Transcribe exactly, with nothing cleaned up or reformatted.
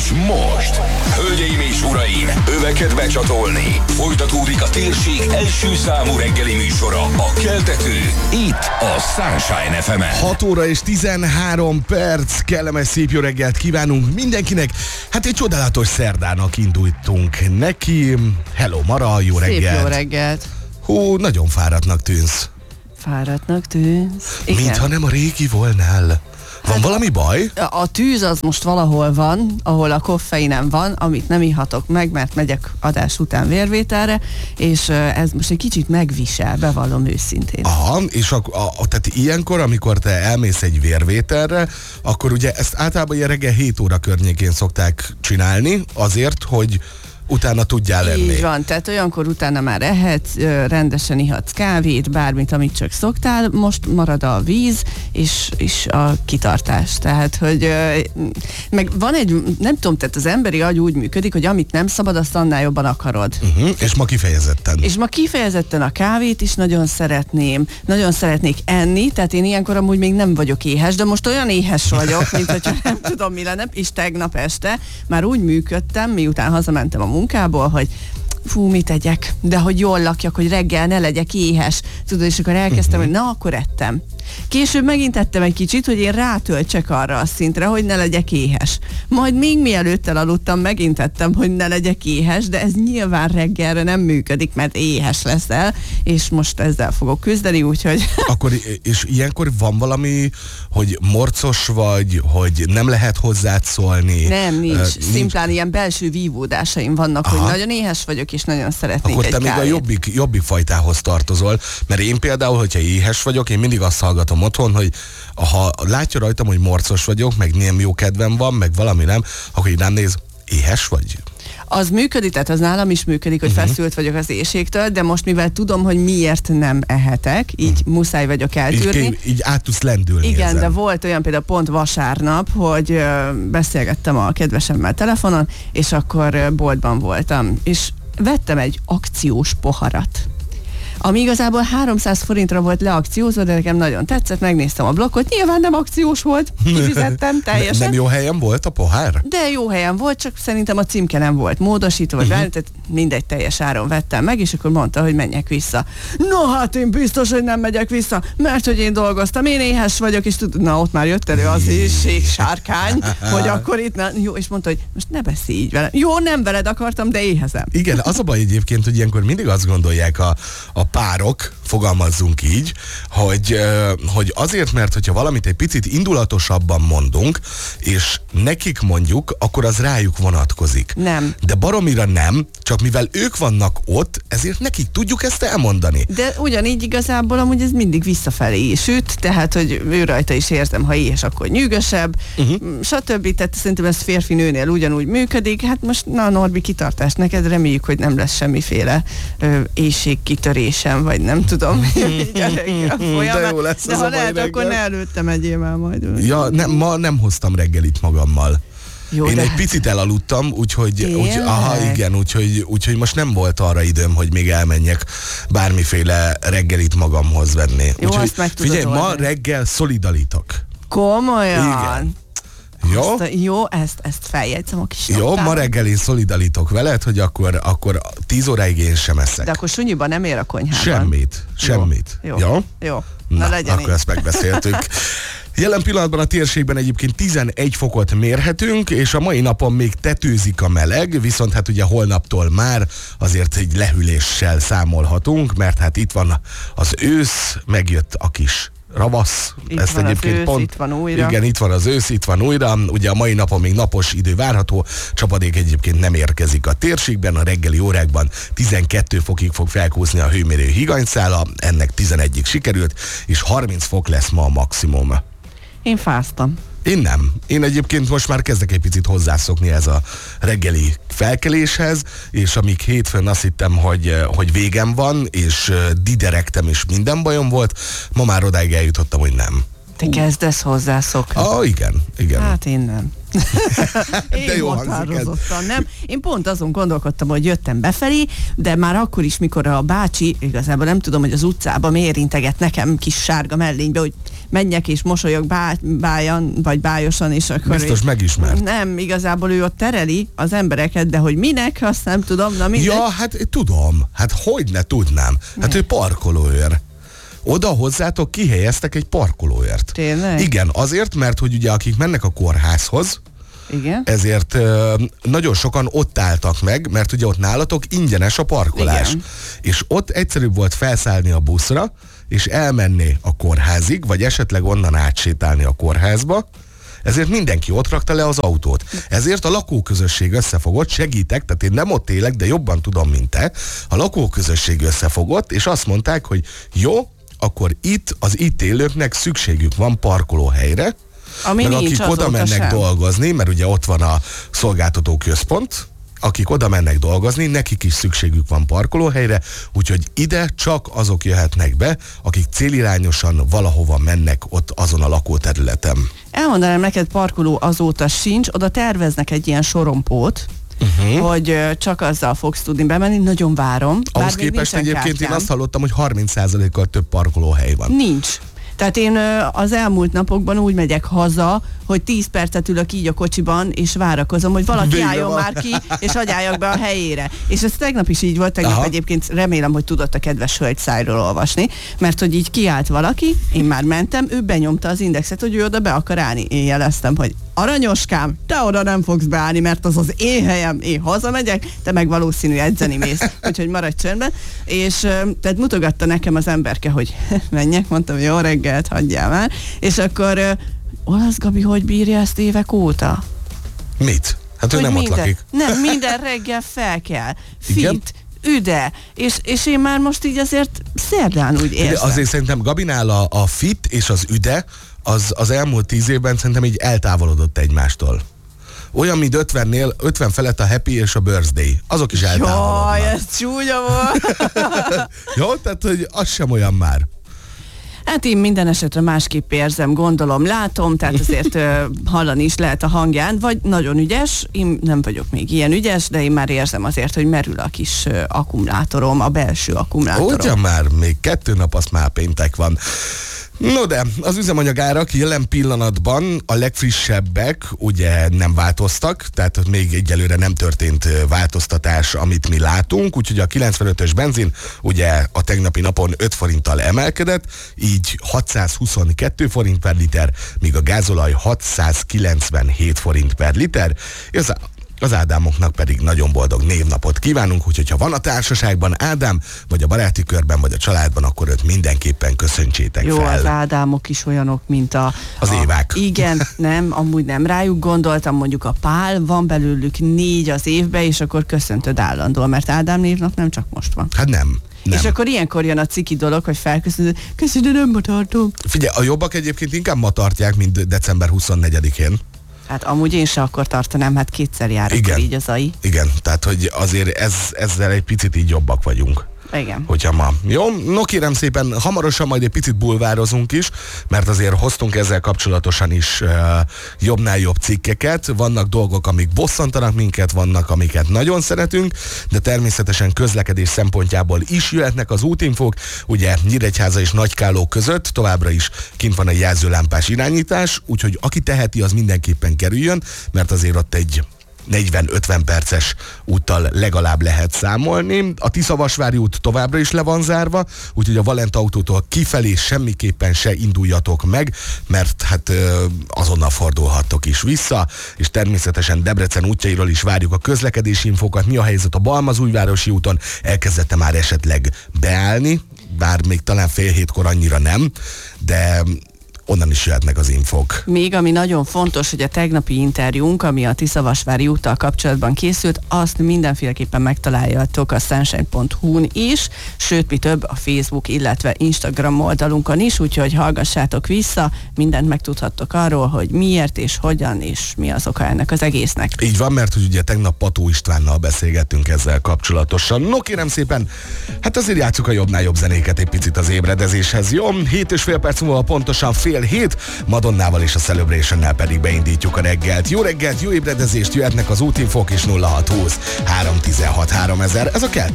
És most, hölgyeim és uraim, öveket becsatolni. Folytatódik a térség első számú reggeli műsora, a Keltető, itt a Sunshine ef emen. hat óra és tizenhárom perc, kellemes szép jó reggelt kívánunk mindenkinek. Hát egy csodálatos szerdának indultunk neki. Hello Mara, jó reggelt. Szép jó reggelt. Hú, nagyon fáradtnak tűnsz. Fáradtnak tűnsz? Igen. Mintha nem a régi volnál. Van hát valami baj? A tűz az most valahol van, ahol a koffeinem van, amit nem ihatok meg, mert megyek adás után vérvételre, és ez most egy kicsit megvisel, bevallom őszintén. Aha, és a, a, a, tehát ilyenkor, amikor te elmész egy vérvételre, akkor ugye ezt általában ilyen reggel hét óra környékén szokták csinálni, azért, hogy utána tudjál lenni. Így van, tehát olyankor utána már ehetsz, rendesen ihatsz kávét, bármit, amit csak szoktál, most marad a víz és, és a kitartás. Tehát, hogy meg van egy, nem tudom, tehát az emberi agy úgy működik, hogy amit nem szabad, azt annál jobban akarod. Uh-huh, és ma kifejezetten. És ma kifejezetten a kávét is nagyon szeretném, nagyon szeretnék enni, tehát én ilyenkor amúgy még nem vagyok éhes, de most olyan éhes vagyok, mint hogyha nem tudom mi lenne, és tegnap este már úgy működtem, miután hazamentem a munkából, hogy fú, mit tegyek, de hogy jól lakjak, hogy reggel ne legyek éhes. Tudod, és akkor elkezdtem, uh-huh. hogy na, akkor ettem. Később megint ettem egy kicsit, hogy én rátöltsek arra a szintre, hogy ne legyek éhes. Majd még mielőtt elaludtam, megint ettem, hogy ne legyek éhes, de ez nyilván reggelre nem működik, mert éhes leszel, és most ezzel fogok küzdeni, úgyhogy... Akkor, és ilyenkor van valami, hogy morcos vagy, hogy nem lehet hozzád szólni? Nem, nincs. Uh, nincs. Szimplán ilyen belső vívódásaim vannak, aha. hogy nagyon éhes vagyok, és nagyon szeretnék akkor egy te kávét. még a jobbik, jobbik fajtához tartozol, mert én például, hogyha éhes vagyok, én mindig azt hallgatom otthon, hogy ha látja rajtam, hogy morcos vagyok, meg nem jó kedvem van, meg valami nem, akkor így rám néz, éhes vagy? Az működik, tehát az nálam is működik, hogy uh-huh. feszült vagyok az éhségtől, de most mivel tudom, hogy miért nem ehetek, így uh-huh. muszáj vagyok eltűrni. Így, így át tudsz lendülni. Igen, ezen. de volt olyan például pont vasárnap, hogy ö, beszélgettem a kedvesemmel telefonon, és akkor ö, boltban voltam, és vettem egy akciós poharat. Ami igazából háromszáz forintra volt leakciózva, de nekem nagyon tetszett, megnéztem a blokkot, nyilván nem akciós volt, kifizettem teljesen. Nem jó helyen volt a pohár? De jó helyen volt, csak szerintem a címke nem volt módosítva, uh-huh. vagy tehát mindegy, teljes áron vettem meg, és akkor mondta, hogy menjek vissza. No hát én biztos, hogy nem megyek vissza, mert hogy én dolgoztam, én éhes vagyok, és tudod, na ott már jött elő az éhség sárkány, hogy akkor itt, na, jó, és mondta, hogy most ne beszélj így velem. Jó, nem veled akartam, de éhezem. Igen, az a baj egyébként, hogy ilyenkor mindig azt gondolják a, a párok, fogalmazzunk így, hogy, hogy azért, mert hogyha valamit egy picit indulatosabban mondunk, és nekik mondjuk, akkor az rájuk vonatkozik. Nem. De baromira nem, csak mivel ők vannak ott, ezért nekik tudjuk ezt elmondani. De ugyanígy igazából amúgy ez mindig visszafelé is üt, tehát, hogy ő rajta is érzem, ha éhes, akkor nyűgösebb, uh-huh. stb. Tehát szerintem ez férfi-nőnél ugyanúgy működik. Hát most, na Norbi, kitartás neked, reméljük, hogy nem lesz semmiféle ö, éhségkitörésem, vagy nem tudom. De jó lesz de az ha a lehet, reggel. akkor ne előtte megyél már majd. Ja, nem, ma nem hoztam reggelit magammal. Jó, Én de... egy picit elaludtam, úgyhogy, úgy, aha, igen, úgyhogy, úgyhogy most nem volt arra időm, hogy még elmenjek bármiféle reggelit magamhoz venni. Jó, úgyhogy, azt meg tudod figyelj, oldani. ma reggel szolidalítok. Komolyan? Igen. Jó? Azt, jó, ezt, ezt feljegyzem a kis Jó, naptárban. ma reggel én szolidalítok veled, hogy akkor, akkor tíz óráig én sem eszek. De akkor sunyiban nem ér a konyhában. Semmit, semmit. Jó, jó? jó. jó. Na, Na legyen akkor így. ezt megbeszéltük. Jelen pillanatban a térségben egyébként tizenegy fokot mérhetünk, és a mai napon még tetőzik a meleg, viszont hát ugye holnaptól már azért egy lehűléssel számolhatunk, mert hát itt van az ősz, megjött a kis ravasz. Itt Ezt van egyébként az ősz, pont, itt van újra. Igen, itt van az ősz, itt van újra. Ugye a mai napon még napos idő várható, csapadék egyébként nem érkezik a térségben, a reggeli órákban tizenkét fokig fog felkúszni a hőmérő higanyszála, ennek tizenegyig sikerült, és harminc fok lesz ma a maximum. Én fáztam. Én nem. Én egyébként most már kezdek egy picit hozzászokni ez a reggeli felkeléshez, és amíg hétfőn azt hittem, hogy, hogy végem van, és diderektem, és minden bajom volt, ma már odáig eljutottam, hogy nem. Te kezdesz hozzászokni. Ah, igen, igen. Hát én nem. Én jó határozottan nem. Én pont azon gondolkodtam, hogy jöttem befelé, de már akkor is, mikor a bácsi, igazából nem tudom, hogy az utcában miért integet nekem kis sárga mellénybe, hogy menjek és mosolyog bá, bájan, vagy bájosan, és akkor... Biztos én, megismert. Nem, igazából ő ott tereli az embereket, de hogy minek, azt nem tudom, na mindegy. Ja, hát tudom. Hát hogy ne tudnám. Hát ő parkolóőr. Oda hozzátok kihelyeztek egy parkolóért. Tényleg? Igen, azért, mert hogy ugye akik mennek a kórházhoz, igen? ezért ö, nagyon sokan ott álltak meg, mert ugye ott nálatok ingyenes a parkolás. Igen. És ott egyszerűbb volt felszállni a buszra, és elmenni a kórházig, vagy esetleg onnan átsétálni a kórházba, ezért mindenki ott rakta le az autót. Ezért a lakóközösség összefogott, segítek, tehát én nem ott élek, de jobban tudom, mint te. A lakóközösség összefogott, és azt mondták, hogy jó, akkor itt az itt élőknek szükségük van parkolóhelyre, ami meg nincs akik oda mennek sem. dolgozni, mert ugye ott van a szolgáltató központ, akik oda mennek dolgozni, nekik is szükségük van parkolóhelyre, úgyhogy ide csak azok jöhetnek be, akik célirányosan valahova mennek ott azon a lakóterületen. Elmondanám neked, parkoló azóta sincs, oda terveznek egy ilyen sorompót, uh-huh. hogy ö, csak azzal fogsz tudni bemenni, nagyon várom. Ahhoz képest egyébként én azt hallottam, hogy harminc százalékkal több parkolóhely van. Nincs. Tehát én ö, az elmúlt napokban úgy megyek haza, hogy tíz percet ülök így a kocsiban, és várakozom, hogy valaki Végre álljon van. már ki, és adjáljak be a helyére. És ez tegnap is így volt, tegnap Aha. egyébként remélem, hogy tudott a kedves hölgy szájról olvasni, mert hogy így kiállt valaki, én már mentem, ő benyomta az indexet, hogy ő oda be akar állni. Én jeleztem, hogy aranyoskám, te oda nem fogsz beállni, mert az az én helyem, én hazamegyek, te meg valószínű edzeni mész, úgyhogy maradj csöndben. És tehát mutogatta nekem az emberke, hogy menjek, mondtam, jó reggelt, hagyjál már. És akkor Olasz Gabi, hogy bírja ezt évek óta? Mit? Hát ő Hogy nem minden, ott lakik. Nem, minden reggel fel kell. Igen? Fit, üde. És, és én már most így azért szerdán úgy érzem. De azért szerintem Gabinál a, a fit és az üde, az, az elmúlt tíz évben szerintem így eltávolodott egymástól. Olyan, mint ötvennél, ötven felett a happy és a birthday. Azok is eltávolodnak. Jaj, ez csúnya volt. Jó, tehát hogy az sem olyan már. Hát én minden esetre másképp érzem, gondolom, látom, tehát azért ö, hallani is lehet a hangján, vagy nagyon ügyes, én nem vagyok még ilyen ügyes, de én már érzem azért, hogy merül a kis ö, akkumulátorom, a belső akkumulátorom. Ugyan már, még kettő nap, azt már péntek van. No de, az üzemanyagárak jelen pillanatban a legfrissebbek ugye nem változtak, tehát még egyelőre nem történt változtatás, amit mi látunk, úgyhogy a kilencvenötös benzin ugye a tegnapi napon öt forinttal emelkedett, így hatszázhuszonkettő forint per liter, míg a gázolaj hatszázkilencvenhét forint per liter. Ez Az Ádámoknak pedig nagyon boldog névnapot kívánunk, úgyhogy ha van a társaságban Ádám, vagy a baráti körben, vagy a családban, akkor őt mindenképpen köszöntsétek Jó, fel. az Ádámok is olyanok, mint a... Az a, Évák. Igen, nem, amúgy nem rájuk gondoltam, mondjuk a Pál, van belőlük négy az évbe, és akkor köszöntöd állandóan, mert Ádám névnap nem csak most van. Hát nem. Nem. És akkor ilyenkor jön a ciki dolog, hogy felköszönöd, köszönöm, nem ma tartom. Figyelj, a jobbak egyébként inkább ma tartják, mint december huszonnegyedikén. Hát amúgy én se akkor tartanám, hát kétszer jár akkor így az á i. Igen, tehát hogy azért ez, ezzel egy picit így jobbak vagyunk. Igen. Hogyha ma. Jó, no kérem szépen, hamarosan majd egy picit bulvározunk is, mert azért hoztunk ezzel kapcsolatosan is uh, jobbnál jobb cikkeket. Vannak dolgok, amik bosszantanak minket, vannak, amiket nagyon szeretünk, de természetesen közlekedés szempontjából is jöhetnek az útinfók. Ugye Nyíregyháza és Nagykáló között továbbra is kint van egy jelzőlámpás irányítás, úgyhogy aki teheti, az mindenképpen kerüljön, mert azért ott egy negyven-ötven perces úttal legalább lehet számolni. A Tiszavasvári út továbbra is le van zárva, úgyhogy a Valent autótól kifelé semmiképpen se induljatok meg, mert hát azonnal fordulhattok is vissza, és természetesen Debrecen útjairól is várjuk a közlekedési infókat. Mi a helyzet a Balmazújvárosi úton? Elkezdette már esetleg beállni, bár még talán fél hétkor annyira nem, de onnan is jöhetnek az infók. Még ami nagyon fontos, hogy a tegnapi interjúnk, ami a Tiszavasvári úttal kapcsolatban készült, azt mindenféleképpen megtaláljátok a sunshine pont hu-n is, sőt, mi több a Facebook, illetve Instagram oldalunkon is, úgyhogy hallgassátok vissza, mindent megtudhattok arról, hogy miért és hogyan és mi az oka ennek az egésznek. Így van, mert hogy ugye tegnap Pató Istvánnal beszélgettünk ezzel kapcsolatosan. No kérem szépen, hát azért játsszuk a jobbnál jobb zenéket egy picit az ébredezéshez, jó? Hét és fél perc múlva pontosan fél fél hét, Madonnával és a Celebration-nel pedig beindítjuk a reggelt. Jó reggelt, jó ébredezést, jöhetnek az útinfók is nulla hat húsz három tizenhat háromezer. Ez a Keltek